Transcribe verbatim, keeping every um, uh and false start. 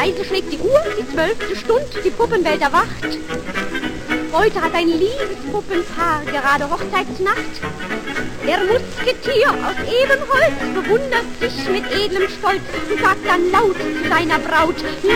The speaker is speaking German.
leise schlägt die Uhr, die zwölfte Stund, die Puppenwelt erwacht. Heute hat ein liebes Puppenpaar gerade Hochzeitsnacht. Der Musketier aus Ebenholz bewundert sich mit edlem Stolz und sagt dann laut zu seiner Braut: